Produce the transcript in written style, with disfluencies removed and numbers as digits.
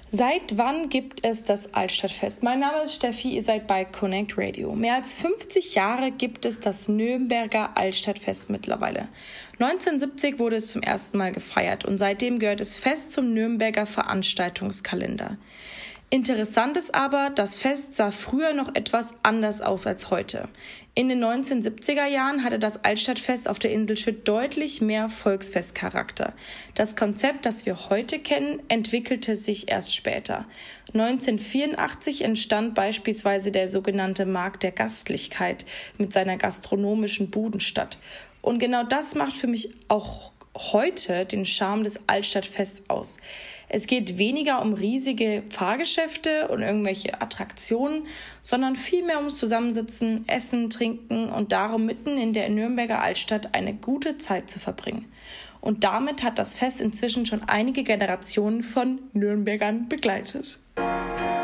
Seit wann gibt es das Altstadtfest? Mein Name ist Steffi, ihr seid bei Connect Radio. Mehr als 50 Jahre gibt es das Nürnberger Altstadtfest mittlerweile. 1970 wurde es zum ersten Mal gefeiert und seitdem gehört es fest zum Nürnberger Veranstaltungskalender. Interessant ist aber, das Fest sah früher noch etwas anders aus als heute. In den 1970er Jahren hatte das Altstadtfest auf der Insel Schütt deutlich mehr Volksfestcharakter. Das Konzept, das wir heute kennen, entwickelte sich erst später. 1984 entstand beispielsweise der sogenannte Markt der Gastlichkeit mit seiner gastronomischen Budenstadt. Und genau das macht für mich auch heute den Charme des Altstadtfests aus. Es geht weniger um riesige Fahrgeschäfte und irgendwelche Attraktionen, sondern vielmehr ums Zusammensitzen, Essen, Trinken und darum, mitten in der Nürnberger Altstadt eine gute Zeit zu verbringen. Und damit hat das Fest inzwischen schon einige Generationen von Nürnbergern begleitet.